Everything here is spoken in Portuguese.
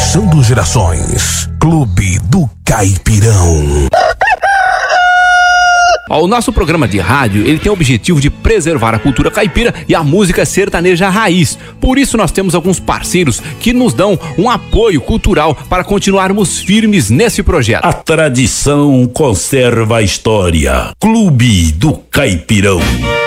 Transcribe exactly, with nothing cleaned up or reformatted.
Atravessando gerações. Clube do Caipirão. O nosso programa de rádio, ele tem o objetivo de preservar a cultura caipira e a música sertaneja raiz. Por isso nós temos alguns parceiros que nos dão um apoio cultural para continuarmos firmes nesse projeto. A tradição conserva a história. Clube do Caipirão.